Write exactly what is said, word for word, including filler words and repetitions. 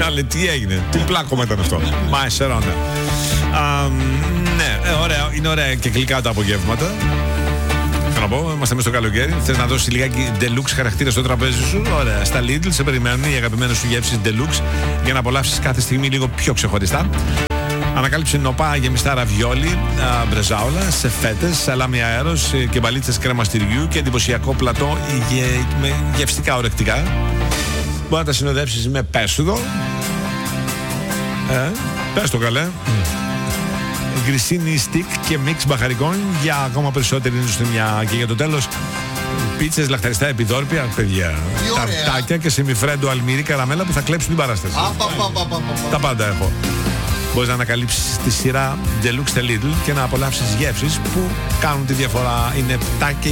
Λέει, τι έγινε, τι πλάκωμα ήταν αυτό. Μαεσσερόνα. Ναι, ε, ωραία, είναι ωραία και γλυκά τα απογεύματα. Θέλω να πω, είμαστε μέσα στο καλοκαίρι. Θες να δώσεις λιγάκι deluxe χαρακτήρα στο τραπέζι σου? Ωραία, στα Lidl σε περιμένουν οι αγαπημένες σου γεύσεις deluxe για να απολαύσεις κάθε στιγμή λίγο πιο ξεχωριστά. Ανακάλυψε νοπά γεμιστά ραβιόλι, μπρεζάολα, σε φέτες, σαλάμι αέρος και μπαλίτσες κρέμα στυριού και εντυπωσιακό πλατό γε, με γευστικά ορεκτικά. Μπορεί να τα συνοδεύσεις με πέσουδο. Ε, πες το καλέ. Γκρισίνι στικ και μίξ μπαχαρικών για ακόμα περισσότερη νουστιμιά. Και για το τέλος, πίτσες λαχταριστά επιδόρπια, παιδιά. Ταρτάκια και σεμιφρέντο αλμύρι καραμέλα που θα κλέψουν την παράσταση. Τα πάντα έχω. Μπορείς να ανακαλύψεις τη σειρά Deluxe Lidl και να απολαύσεις γεύσεις που κάνουν τη διαφορά. Είναι επτά και